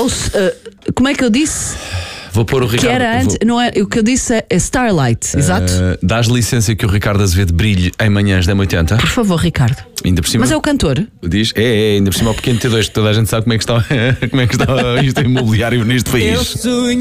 Como é que eu disse? Vou pôr o Ricardo. Que era antes, não é? O que eu disse é Starlight, exato. Dás licença que o Ricardo Azevedo brilhe em manhãs da 80? Por favor, Ricardo. Ainda por cima. Mas é o cantor? Diz, ainda por cima o pequeno T2, que toda a gente sabe como é que está, como é que está isto imobiliário neste país.